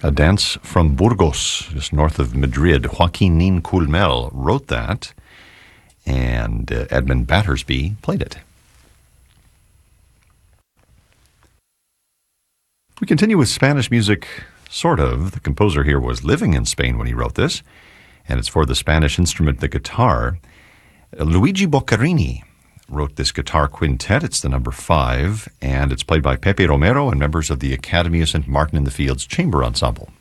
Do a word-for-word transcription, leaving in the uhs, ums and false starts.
A Dance from Burgos, just north of Madrid. Joaquin Nin Culmel wrote that, and uh, Edmund Battersby played it. We continue with Spanish music, sort of. The composer here was living in Spain when he wrote this, and it's for the Spanish instrument, the guitar. Luigi Boccherini wrote this guitar quintet. It's the number five, and it's played by Pepe Romero and members of the Academy of Saint Martin in the Fields Chamber Ensemble.